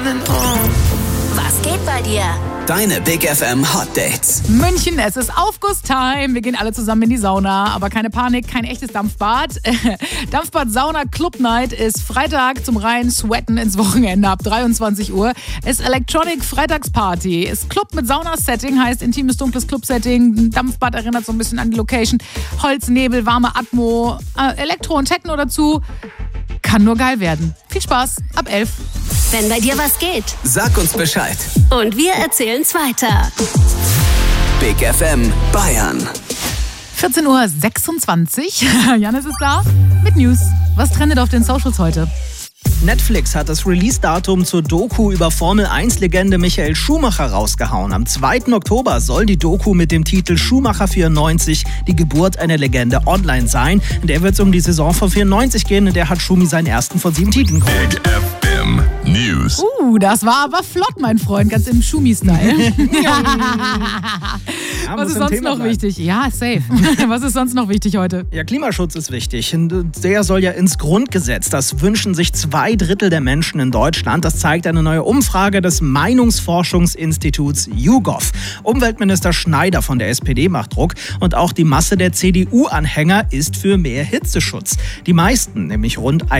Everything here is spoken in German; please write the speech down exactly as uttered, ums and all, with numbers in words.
Was geht bei dir? Deine Big F M Hot Dates. München, es ist Aufgusstime. Wir gehen alle zusammen in die Sauna. Aber keine Panik, kein echtes Dampfbad. Dampfbad Sauna Club Night ist Freitag zum rein Sweaten ins Wochenende ab dreiundzwanzig Uhr. Ist Electronic Freitagsparty. Ist Club mit Saunasetting, heißt intimes, dunkles Clubsetting. Dampfbad erinnert so ein bisschen an die Location. Holz, Nebel, warme Atmo, äh, Elektro und Techno dazu. Kann nur geil werden. Viel Spaß, ab elf. Wenn bei dir was geht. Sag uns Bescheid. Und wir erzählen's weiter. Big F M Bayern. vierzehn Uhr sechsundzwanzig. Janis ist da mit News. Was trendet auf den Socials heute? Netflix hat das Release-Datum zur Doku über Formel eins Legende Michael Schumacher rausgehauen. Am zweiten Oktober soll die Doku mit dem Titel Schumacher vierundneunzig, die Geburt einer Legende, online sein. In der wird es um die Saison von vierundneunzig gehen, in der hat Schumi seinen ersten von sieben Titeln geholt. Big F M News. Uh, das war aber flott, mein Freund, ganz im Schumi-Style. Ja, Was ist sonst noch bleiben. wichtig? Ja, safe. Was ist sonst noch wichtig heute? Ja, Klimaschutz ist wichtig. Der soll ja ins Grundgesetz. Das wünschen sich zwei Drittel der Menschen in Deutschland. Das zeigt eine neue Umfrage des Meinungsforschungsinstituts YouGov. Umweltminister Schneider von der S P D macht Druck und auch die Masse der C D U-Anhänger ist für mehr Hitzeschutz. Die meisten, nämlich rund